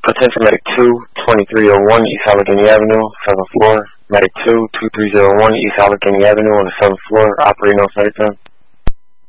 Attention Medic 2, 2301 East Allegheny Avenue, 7th floor. Medic 2, 2301 East Allegheny Avenue on the 7th floor, operating on 7th.